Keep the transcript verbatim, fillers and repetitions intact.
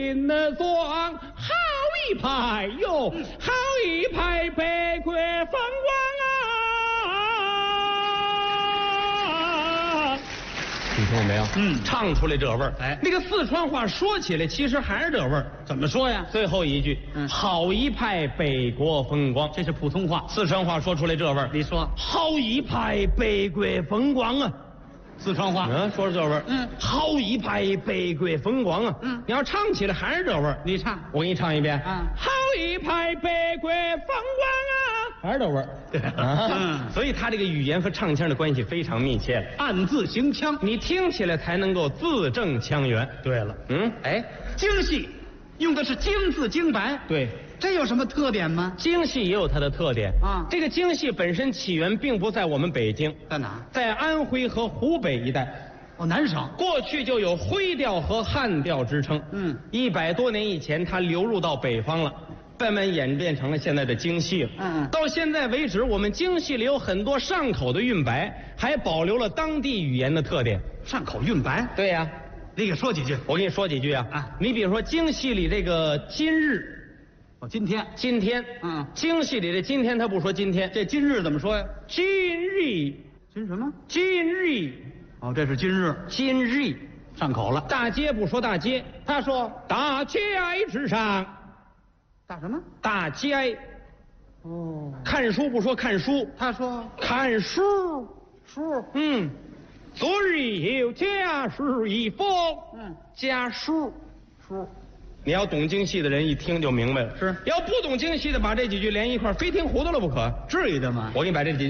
金装，好一派哟，好一派北国风光啊！你听见没有？ 嗯唱出来这味儿。 哎那个四川话说起来其实还是这味儿。 怎么说呀？ 最后一句， 嗯好一派北国风光， 这是普通话。 四川话说出来这味儿。 你说好一派北国风光啊！ 四川话？ 嗯，说是这味儿。 嗯好一派北国风光啊！ 嗯你要唱起来还是这味儿。 你唱。 我给你唱一遍。 嗯好一派北国风光啊，还是这味儿。 对啊， 嗯所以他这个语言和唱腔的关系非常密切， 暗自行腔。 你听起来才能够字正腔圆。 对了， 嗯， 哎，京戏用的是京字京白， 对。 这有什么特点吗？ 京戏也有它的特点啊这个京戏本身起源并不在我们北京， 在哪？ 在安徽和湖北一带。 哦，南省。 过去就有徽调和汉调之称。 嗯一百多年以前，它流入到北方了，慢慢演变成了现在的京戏了。 嗯嗯到现在为止，我们京戏里有很多上口的韵白，还保留了当地语言的特点。 上口韵白。 对呀、 你给说几句。 我跟你说几句啊。 啊你比如说京戏里这个今日。 哦，今天。 今天， 嗯京戏里的今天，他不说今天， 这今日怎么说呀？ 今日， 今什么？ 今日， 哦，这是今日。 今日， 上口了。 大街不说大街，他说大街之上， 大什么？ 大街， 哦， 看书不说看书， 他说看书， 书。 嗯，昨日有家书一封， 嗯， 家书， 书。 你要懂京戏的人一听就明白了， 是要不懂京戏的把这几句连一块儿非听糊涂了不可。 至于的吗？ 我给你把这几句